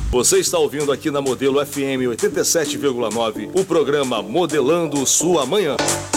Você está ouvindo aqui na Modelo FM 87,9 o programa Modelando Sua Manhã.